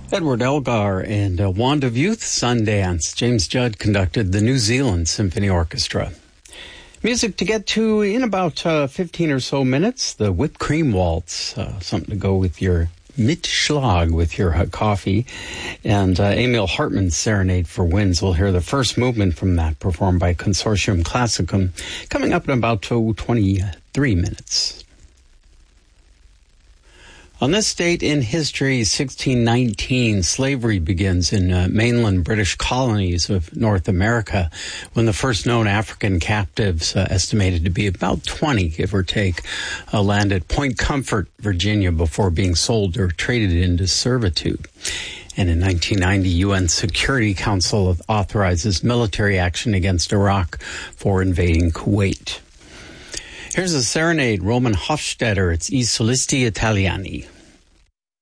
Edward Elgar and Wand of Youth, Sundance. James Judd conducted the New Zealand Symphony Orchestra. Music to get to in about 15 or so minutes. The Whipped Cream Waltz, something to go with your Mitschlag with your coffee. And Emil Hartmann's Serenade for Winds. We'll hear the first movement from that performed by Consortium Classicum coming up in about 23 minutes. On this date in history, 1619, slavery begins in mainland British colonies of North America when the first known African captives, estimated to be about 20, give or take, land at Point Comfort, Virginia, before being sold or traded into servitude. And in 1990, UN Security Council authorizes military action against Iraq for invading Kuwait. Here's a serenade, Roman Hofstetter. It's I Solisti Italiani.